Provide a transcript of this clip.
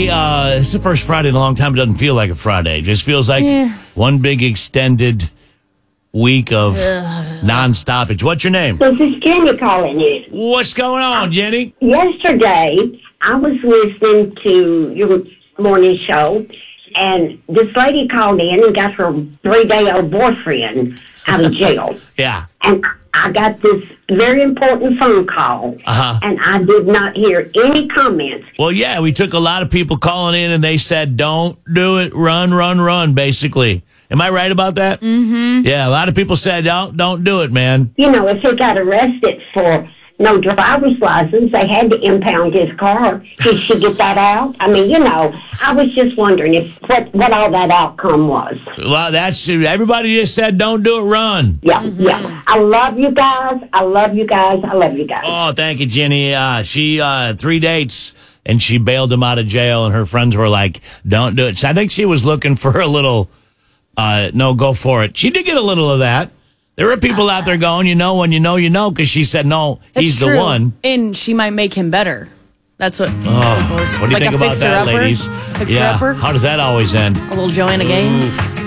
Friday. It's the first Friday in a long time. It doesn't feel like a Friday. It just feels like one big extended week of non-stoppage. What's your name? This is Jenny calling you. What's going on, Jenny? Yesterday, I was listening to your morning show, and this lady called in and got her 3-day-old boyfriend out of jail. Yeah. And I got this very important phone call, and I did not hear any comments. Well, yeah, we took a lot of people calling in, and they said, don't do it, run, basically. Am I right about that? Mm-hmm. Yeah, a lot of people said, don't do it, man. You know, if he got arrested for no driver's license, they had to impound his car. Did she get that out? I mean, you know, I was just wondering what all that outcome was. Well, everybody just said, don't do it, run. Yeah. I love you guys. I love you guys. Oh, thank you, Jenny. She 3 dates, and she bailed him out of jail, and her friends were like, don't do it. So I think she was looking for a little, no, go for it. She did get a little of that. There are people out there going, when you know, because she said, no, he's the one. And she might make him better. That's what. What do you think about that, ladies? Fixer-upper? How does that always end? A little Joanna Gaines.